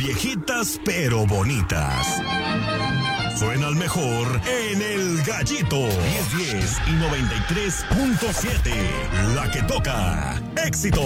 viejitas pero bonitas. Suena el mejor en El Gallito. 1010 y 93.7. La que toca. Éxito.